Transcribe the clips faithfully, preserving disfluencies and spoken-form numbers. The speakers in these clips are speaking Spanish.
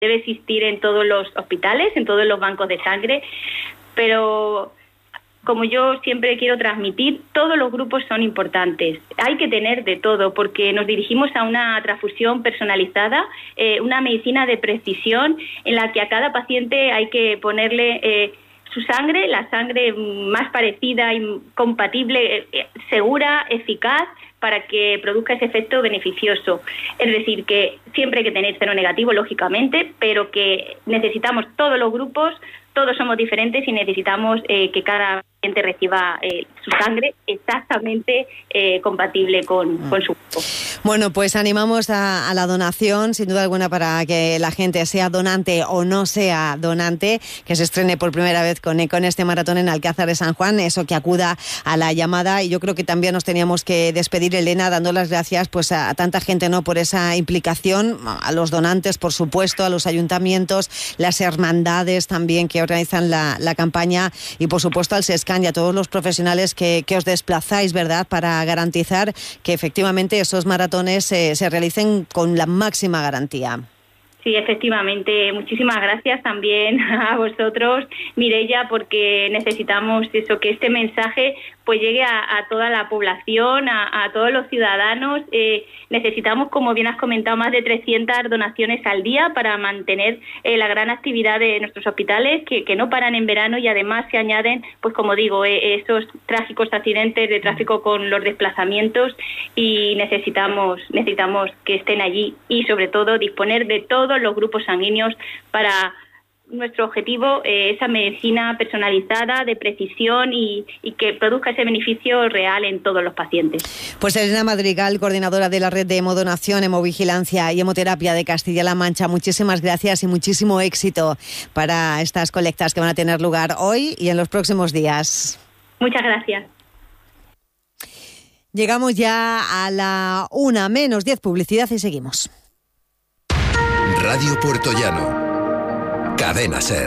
debe existir en todos los hospitales, en todos los bancos de sangre, pero como yo siempre quiero transmitir, todos los grupos son importantes. Hay que tener de todo, porque nos dirigimos a una transfusión personalizada, eh, una medicina de precisión en la que a cada paciente hay que ponerle eh, su sangre, la sangre más parecida y compatible, eh, segura, eficaz, para que produzca ese efecto beneficioso. Es decir, que siempre hay que tener cero negativo, lógicamente, pero que necesitamos todos los grupos, todos somos diferentes y necesitamos eh, que cada paciente reciba eh, su sangre exactamente eh, compatible con, con su grupo. Bueno, pues animamos a, a la donación, sin duda alguna, para que la gente sea donante o no sea donante, que se estrene por primera vez con, con este maratón en Alcázar de San Juan, eso, que acuda a la llamada. Y yo creo que también nos teníamos que despedir, Elena, dando las gracias pues a, a tanta gente, ¿no?, por esa implicación, a los donantes, por supuesto, a los ayuntamientos, las hermandades también que organizan la, la campaña, y por supuesto al SESCAN y a todos los profesionales que, que os desplazáis, ¿verdad?, para garantizar que efectivamente esos maratones eh, se realicen con la máxima garantía. Sí, efectivamente. Muchísimas gracias también a vosotros, Mireia, porque necesitamos eso, que este mensaje pues llegue a, a toda la población, a, a todos los ciudadanos. Eh, necesitamos, como bien has comentado, más de trescientas donaciones al día para mantener eh, la gran actividad de nuestros hospitales, que, que no paran en verano, y además se añaden, pues como digo, eh, esos trágicos accidentes de tráfico con los desplazamientos, y necesitamos, necesitamos que estén allí y sobre todo disponer de todos los grupos sanguíneos para nuestro objetivo, eh, esa medicina personalizada, de precisión y, y que produzca ese beneficio real en todos los pacientes. Pues Elena Madrigal, coordinadora de la red de hemodonación, hemovigilancia y hemoterapia de Castilla-La Mancha, muchísimas gracias y muchísimo éxito para estas colectas que van a tener lugar hoy y en los próximos días. Muchas gracias. Llegamos ya a la una menos diez, publicidad, y seguimos. Radio Puertollano. Cadena SER.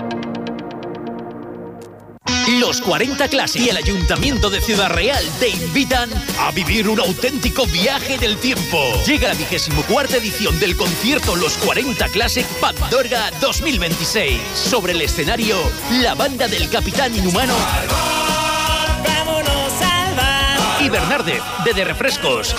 Los cuarenta Classic y el Ayuntamiento de Ciudad Real te invitan a vivir un auténtico viaje del tiempo. Llega la vigésimo cuarta edición del concierto Los cuarenta Classic Pandorga dos mil veintiséis. Sobre el escenario, la banda del Capitán Inhumano Vámonos al bar. y Bernardez de De Refrescos.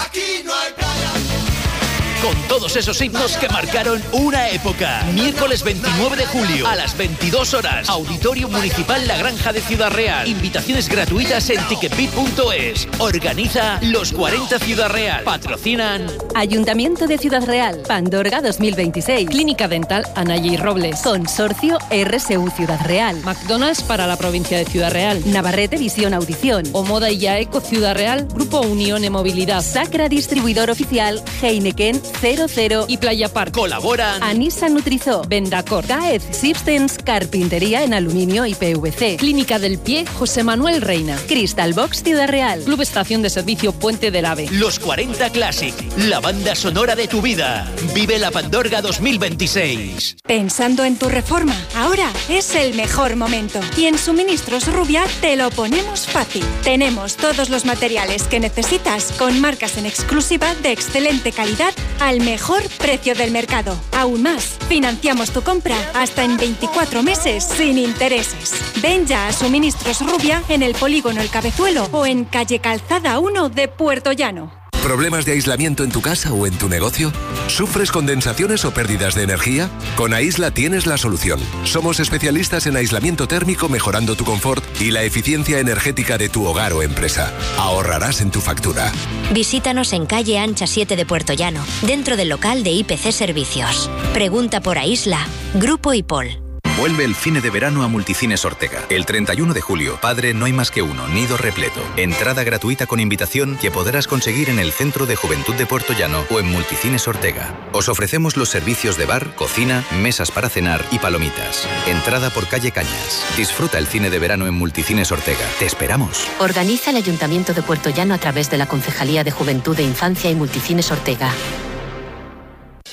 Con todos esos himnos que marcaron una época. Miércoles veintinueve de julio a las veintidós horas. Auditorio Municipal La Granja de Ciudad Real. Invitaciones gratuitas en ticketbit punto es. Organiza Los cuarenta Ciudad Real. Patrocinan Ayuntamiento de Ciudad Real. Pandorga dos mil veintiséis. Clínica Dental Anaya Robles. Consorcio R S U Ciudad Real. McDonald's para la provincia de Ciudad Real. Navarrete Visión Audición. Omoda y Yaeco Ciudad Real. Grupo Unión e Movilidad. Sacra Distribuidor Oficial. Heineken cero cero y Playa Park. Colaboran Anisa Nutrizó. Vendacor. Caez Systems, carpintería en aluminio y P V C. Clínica del Pie José Manuel Reina. Crystal Box Ciudad Real. Club Estación de Servicio Puente del Ave. Los cuarenta Classic, la banda sonora de tu vida. Vive la Pandorga dos mil veintiséis. Pensando en tu reforma, ahora es el mejor momento. Y en Suministros Rubia te lo ponemos fácil. Tenemos todos los materiales que necesitas con marcas en exclusiva de excelente calidad al mejor precio del mercado. Aún más, financiamos tu compra hasta en veinticuatro meses sin intereses. Ven ya a Suministros Rubia en el Polígono El Cabezuelo o en calle Calzada uno de Puertollano. ¿Problemas de aislamiento en tu casa o en tu negocio? ¿Sufres condensaciones o pérdidas de energía? Con Aisla tienes la solución. Somos especialistas en aislamiento térmico, mejorando tu confort y la eficiencia energética de tu hogar o empresa. Ahorrarás en tu factura. Visítanos en calle Ancha siete de Puertollano, dentro del local de I P C Servicios. Pregunta por Aisla. Grupo IPOL. Vuelve el cine de verano a Multicines Ortega. El treinta y uno de julio, Padre no hay más que uno, nido repleto. Entrada gratuita con invitación que podrás conseguir en el Centro de Juventud de Puertollano o en Multicines Ortega. Os ofrecemos los servicios de bar, cocina, mesas para cenar y palomitas. Entrada por calle Cañas. Disfruta el cine de verano en Multicines Ortega. Te esperamos. Organiza el Ayuntamiento de Puertollano a través de la Concejalía de Juventud e Infancia y Multicines Ortega.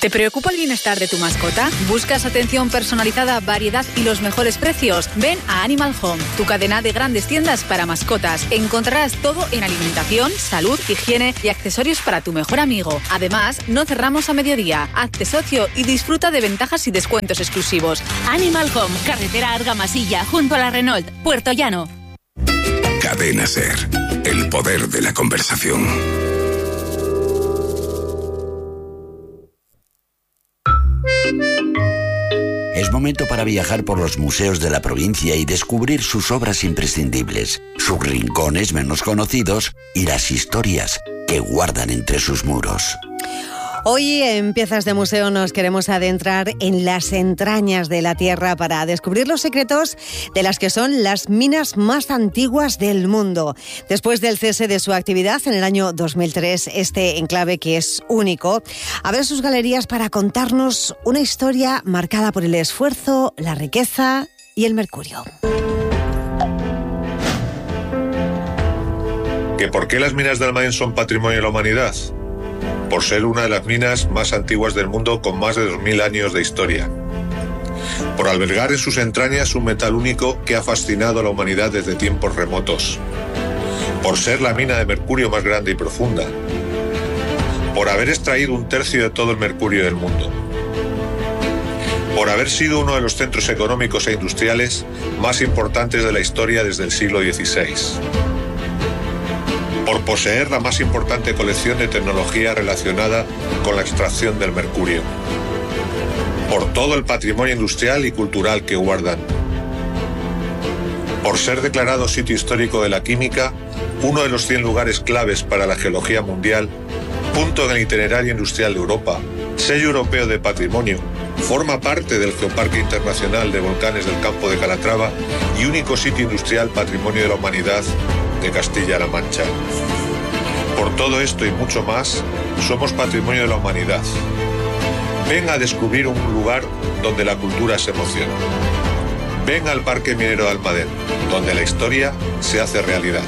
¿Te preocupa el bienestar de tu mascota? ¿Buscas atención personalizada, variedad y los mejores precios? Ven a Animal Home, tu cadena de grandes tiendas para mascotas. Encontrarás todo en alimentación, salud, higiene y accesorios para tu mejor amigo. Además, no cerramos a mediodía. Hazte socio y disfruta de ventajas y descuentos exclusivos. Animal Home, carretera Argamasilla, junto a la Renault, Puerto Llano. Cadena SER, el poder de la conversación. Es momento para viajar por los museos de la provincia y descubrir sus obras imprescindibles, sus rincones menos conocidos y las historias que guardan entre sus muros. Hoy en Piezas de Museo nos queremos adentrar en las entrañas de la Tierra para descubrir los secretos de las que son las minas más antiguas del mundo. Después del cese de su actividad en el año dos mil tres, este enclave que es único, abre sus galerías para contarnos una historia marcada por el esfuerzo, la riqueza y el mercurio. ¿Que por qué las minas de Almadén son patrimonio de la humanidad? Por ser una de las minas más antiguas del mundo con más de dos mil años de historia. Por albergar en sus entrañas un metal único que ha fascinado a la humanidad desde tiempos remotos. Por ser la mina de mercurio más grande y profunda. Por haber extraído un tercio de todo el mercurio del mundo. Por haber sido uno de los centros económicos e industriales más importantes de la historia desde el siglo dieciséis. Por poseer la más importante colección de tecnología relacionada con la extracción del mercurio. Por todo el patrimonio industrial y cultural que guardan. Por ser declarado sitio histórico de la química, uno de los cien lugares claves para la geología mundial, punto en el itinerario industrial de Europa, sello europeo de patrimonio, forma parte del Geoparque Internacional de Volcanes del Campo de Calatrava y único sitio industrial patrimonio de la humanidad de Castilla-La Mancha. Por todo esto y mucho más, somos patrimonio de la humanidad. Ven a descubrir un lugar donde la cultura se emociona. Ven al Parque Minero de Almadén, donde la historia se hace realidad.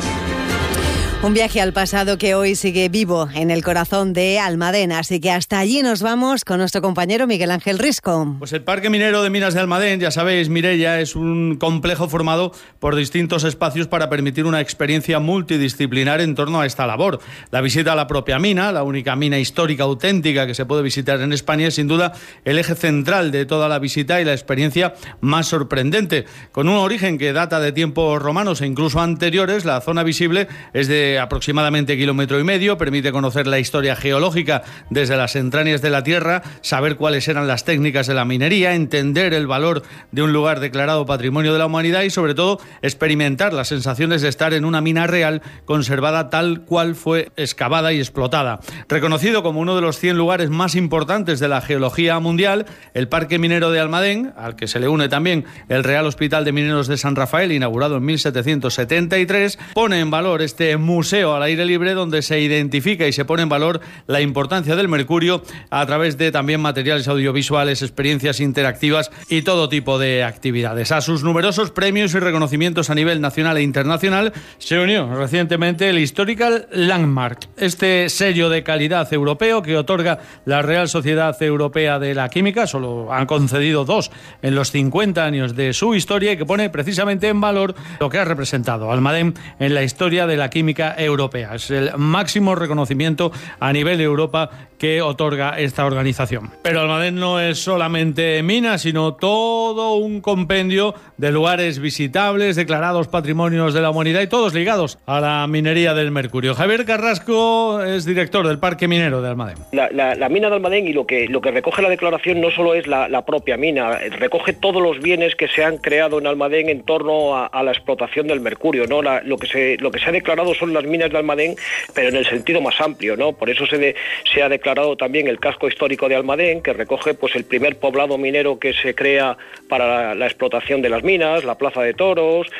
Un viaje al pasado que hoy sigue vivo en el corazón de Almadén, así que hasta allí nos vamos con nuestro compañero Miguel Ángel Risco. Pues el Parque Minero de Minas de Almadén, ya sabéis, Mireia, es un complejo formado por distintos espacios para permitir una experiencia multidisciplinar en torno a esta labor. La visita a la propia mina, la única mina histórica auténtica que se puede visitar en España, es sin duda el eje central de toda la visita y la experiencia más sorprendente. Con un origen que data de tiempos romanos e incluso anteriores, la zona visible es de aproximadamente kilómetro y medio, permite conocer la historia geológica desde las entrañas de la tierra, saber cuáles eran las técnicas de la minería, entender el valor de un lugar declarado Patrimonio de la Humanidad y sobre todo experimentar las sensaciones de estar en una mina real conservada tal cual fue excavada y explotada. Reconocido como uno de los cien lugares más importantes de la geología mundial, el Parque Minero de Almadén, al que se le une también el Real Hospital de Mineros de San Rafael, inaugurado en mil setecientos setenta y tres, pone en valor este museo Museo al aire libre donde se identifica y se pone en valor la importancia del mercurio a través de también materiales audiovisuales, experiencias interactivas y todo tipo de actividades. A sus numerosos premios y reconocimientos a nivel nacional e internacional se unió recientemente el Historical Landmark, este sello de calidad europeo que otorga la Real Sociedad Europea de la Química. Solo han concedido dos en los cincuenta años de su historia y que pone precisamente en valor lo que ha representado Almadén en la historia de la química europea. Es el máximo reconocimiento a nivel de Europa que otorga esta organización. Pero Almadén no es solamente mina, sino todo un compendio de lugares visitables, declarados patrimonios de la humanidad y todos ligados a la minería del mercurio. Javier Carrasco es director del Parque Minero de Almadén. La, la, la mina de Almadén y lo que, lo que recoge la declaración no solo es la, la propia mina, recoge todos los bienes que se han creado en Almadén en torno a, a la explotación del mercurio, ¿no? La, lo, que se, lo que se ha declarado son las minas de Almadén, pero en el sentido más amplio, ¿no? Por eso se, de, se ha declarado también el casco histórico de Almadén, que recoge pues el primer poblado minero que se crea para la, la explotación de las minas, la plaza de toros,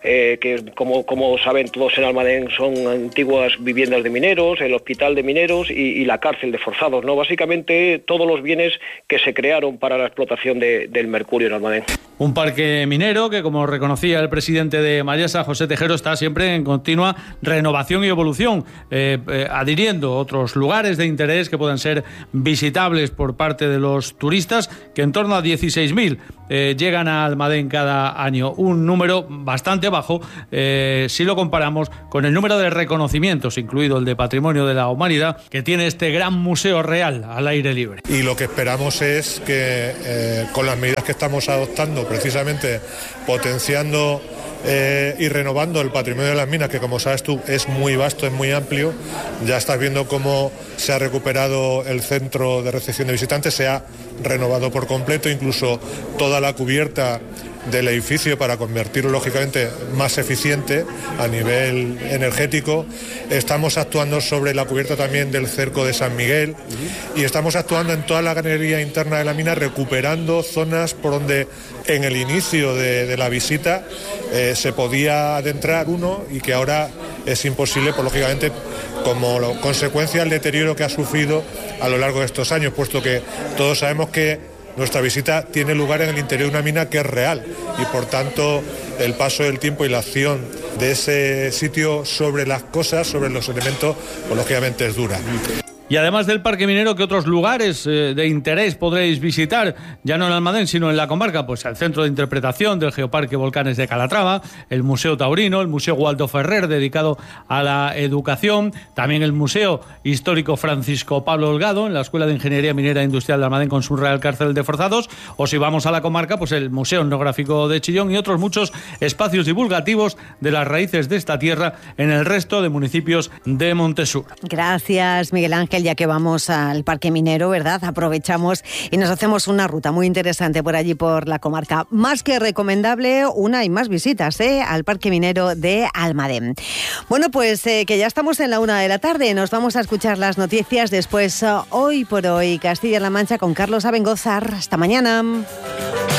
eh, que como, como saben todos en Almadén son antiguas viviendas de mineros, el hospital de mineros y, y la cárcel de forzados, ¿no? Básicamente todos los bienes que se crearon para la explotación de, del mercurio en Almadén. Un parque minero que, como reconocía el presidente de Mayasa, José Tejero, está siempre en continua renovación y evolución, eh, eh, adhiriendo otros lugares de interés que puedan ser visitables por parte de los turistas, que en torno a dieciséis mil eh, llegan a Almadén cada año. Un número bastante bajo eh, si lo comparamos con el número de reconocimientos, incluido el de Patrimonio de la Humanidad, que tiene este gran museo real al aire libre. Y lo que esperamos es que eh, con las medidas que estamos adoptando, precisamente potenciando eh, y renovando el patrimonio de las minas, que como sabes tú es muy vasto, es muy amplio, ya estás viendo cómo se ha recuperado el centro de recepción de visitantes, se ha renovado por completo, incluso toda la cubierta del edificio para convertirlo lógicamente más eficiente a nivel energético. Estamos actuando sobre la cubierta también del cerco de San Miguel y estamos actuando en toda la galería interna de la mina, recuperando zonas por donde en el inicio de, de la visita eh, se podía adentrar uno y que ahora es imposible, pues lógicamente como lo, consecuencia del deterioro que ha sufrido a lo largo de estos años, puesto que todos sabemos que nuestra visita tiene lugar en el interior de una mina que es real y por tanto el paso del tiempo y la acción de ese sitio sobre las cosas, sobre los elementos, pues lógicamente es dura. Y además del parque minero, ¿qué otros lugares eh, de interés podréis visitar? Ya no en Almadén, sino en la comarca. Pues el Centro de Interpretación del Geoparque Volcanes de Calatrava, el Museo Taurino, el Museo Waldo Ferrer, dedicado a la educación, también el Museo Histórico Francisco Pablo Holgado, en la Escuela de Ingeniería Minera e Industrial de Almadén con su Real Cárcel de Forzados, o si vamos a la comarca, pues el Museo Etnográfico de Chillón y otros muchos espacios divulgativos de las raíces de esta tierra en el resto de municipios de Montesur. Gracias, Miguel Ángel. Ya que vamos al Parque Minero, ¿verdad? Aprovechamos y nos hacemos una ruta muy interesante por allí, por la comarca. Más que recomendable, una y más visitas ¿eh? al Parque Minero de Almadén. Bueno, pues eh, que ya estamos en la una de la tarde. Nos vamos a escuchar las noticias después, uh, hoy por hoy, Castilla-La Mancha con Carlos Abengozar. Hasta mañana.